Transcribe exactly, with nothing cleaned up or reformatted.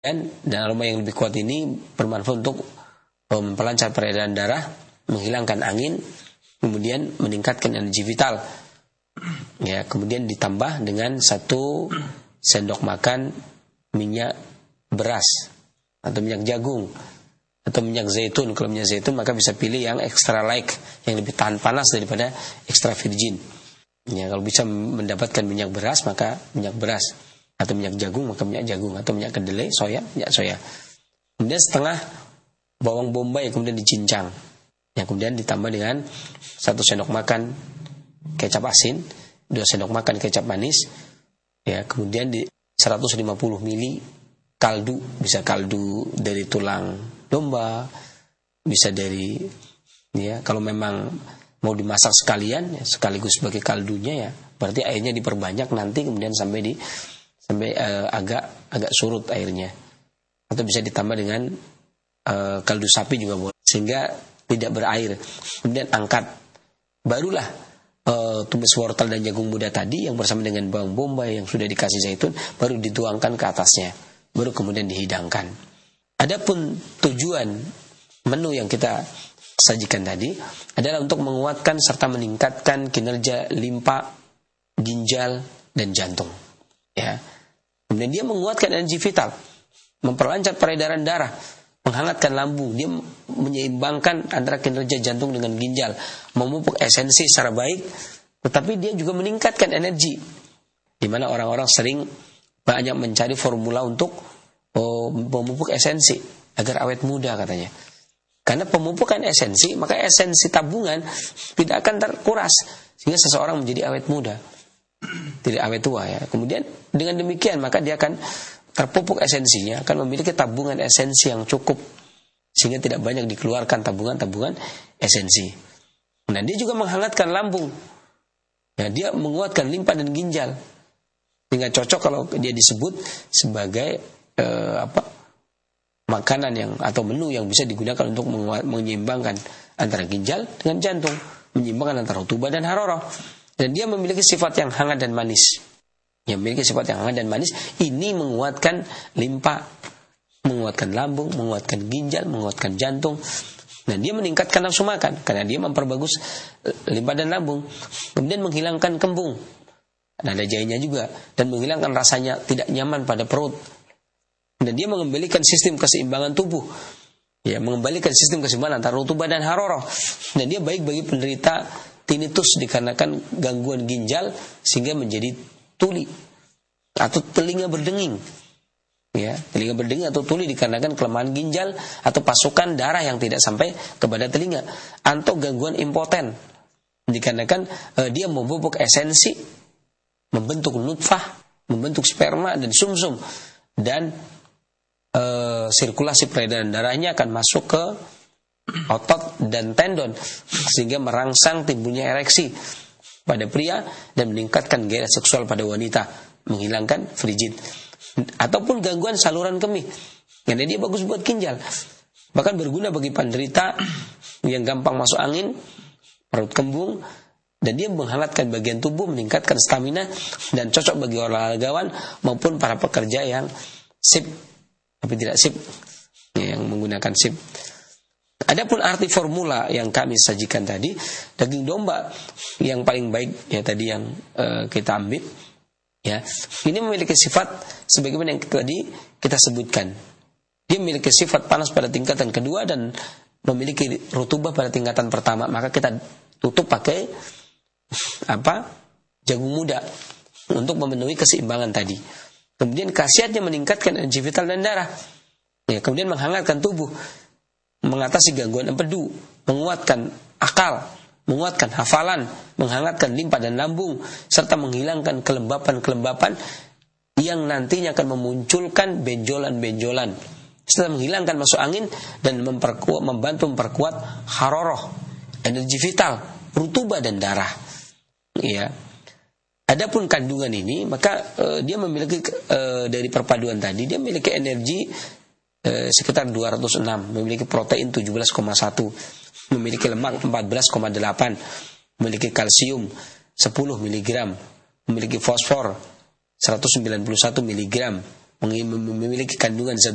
Dan dan aroma yang lebih kuat ini bermanfaat untuk memperlancar peredaran darah, menghilangkan angin, kemudian meningkatkan energi vital. Ya, kemudian ditambah dengan satu sendok makan minyak beras atau minyak jagung atau minyak zaitun. Kalau minyak zaitun maka bisa pilih yang extra light, yang lebih tahan panas daripada extra virgin. Ya, kalau bisa mendapatkan minyak beras maka minyak beras, atau minyak jagung maka minyak jagung, atau minyak kedelai, soya, minyak soya. Kemudian setengah bawang bombay kemudian dicincang. Yang kemudian ditambah dengan satu sendok makan kecap asin, dua sendok makan kecap manis. Ya, kemudian di seratus lima puluh mililiter kaldu, bisa kaldu dari tulang domba, bisa dari, ya kalau memang mau dimasak sekalian ya, sekaligus sebagai kaldunya, ya berarti airnya diperbanyak nanti kemudian sampai di sampai uh, agak agak surut airnya, atau bisa ditambah dengan uh, kaldu sapi juga boleh sehingga tidak berair. Kemudian angkat, barulah uh, tumis wortel dan jagung muda tadi yang bersama dengan bawang bombay yang sudah dikasih zaitun baru dituangkan ke atasnya, baru kemudian dihidangkan. Adapun tujuan menu yang kita sajikan tadi adalah untuk menguatkan serta meningkatkan kinerja limpa, ginjal dan jantung. Ya. Kemudian dia menguatkan energi vital, memperlancar peredaran darah, menghangatkan lambung, dia menyeimbangkan antara kinerja jantung dengan ginjal, memupuk esensi secara baik, tetapi dia juga meningkatkan energi. Di mana orang-orang sering banyak mencari formula untuk oh, memupuk esensi agar awet muda katanya. Karena pemupukan esensi, maka esensi tabungan tidak akan terkuras sehingga seseorang menjadi awet muda, tidak awet tua ya. Kemudian dengan demikian maka dia akan terpupuk esensinya, akan memiliki tabungan esensi yang cukup sehingga tidak banyak dikeluarkan tabungan-tabungan esensi. Nah, dia juga menghangatkan lambung. Ya, dia menguatkan limpa dan ginjal. Sehingga cocok kalau dia disebut sebagai eh, apa? makanan yang atau menu yang bisa digunakan untuk menyeimbangkan antara ginjal dengan jantung, menyeimbangkan antara rutubah dan hararah. Dan dia memiliki sifat yang hangat dan manis. Yang memiliki sifat yang hangat dan manis ini menguatkan limpa, menguatkan lambung, menguatkan ginjal, menguatkan jantung. Dan dia meningkatkan nafsu makan karena dia memperbagus limpa dan lambung. Kemudian menghilangkan kembung, ada jahenya juga, dan menghilangkan rasanya tidak nyaman pada perut. Dan dia mengembalikan sistem keseimbangan tubuh, ya, mengembalikan sistem keseimbangan antara rutubah dan hararah. Dan dia baik bagi penderita tinnitus dikarenakan gangguan ginjal sehingga menjadi tuli atau telinga berdenging. Ya, telinga berdenging atau tuli dikarenakan kelemahan ginjal atau pasokan darah yang tidak sampai kepada telinga, atau gangguan impoten dikarenakan eh, dia memupuk esensi, membentuk nutfah, membentuk sperma dan sumsum, dan Uh, sirkulasi peredaran darahnya akan masuk ke otot dan tendon sehingga merangsang timbulnya ereksi pada pria dan meningkatkan gairah seksual pada wanita, menghilangkan frigid. Ataupun gangguan saluran kemih, karena dia bagus buat ginjal, bahkan berguna bagi penderita yang gampang masuk angin, perut kembung, dan dia menghangatkan bagian tubuh, meningkatkan stamina, dan cocok bagi olahragawan maupun para pekerja yang sip tapi tidak sip, ya, yang menggunakan sip. Adapun arti formula yang kami sajikan tadi, daging domba yang paling baik ya tadi yang uh, kita ambil, ya, ini memiliki sifat sebagaimana yang tadi kita sebutkan. Dia memiliki sifat panas pada tingkatan kedua dan memiliki rutubah pada tingkatan pertama. Maka kita tutup pakai apa? Jagung muda untuk memenuhi keseimbangan tadi. Kemudian khasiatnya meningkatkan energi vital dan darah. Ya, kemudian menghangatkan tubuh, mengatasi gangguan empedu, menguatkan akal, menguatkan hafalan, menghangatkan limpa dan lambung, serta menghilangkan kelembapan-kelembapan yang nantinya akan memunculkan benjolan-benjolan. Setelah menghilangkan masuk angin dan memperkuat, membantu memperkuat hararah, energi vital, rutubah dan darah. Ya. Adapun kandungan ini, maka uh, dia memiliki uh, dari perpaduan tadi, dia memiliki energi uh, sekitar dua ratus enam, memiliki protein tujuh belas koma satu, memiliki lemak empat belas koma delapan, memiliki kalsium sepuluh miligram, memiliki fosfor seratus sembilan puluh satu miligram, memiliki kandungan zat